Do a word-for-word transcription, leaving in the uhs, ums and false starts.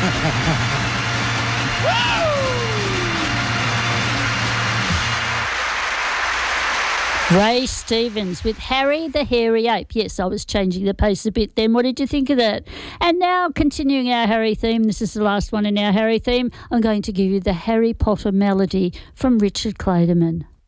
Ray Stevens with Harry the Hairy Ape. Yes, I was changing the pace a bit then. What did you think of that? And now, continuing our Harry theme, this is the last one in our Harry theme, I'm going to give you the Harry Potter melody from Richard Clayderman.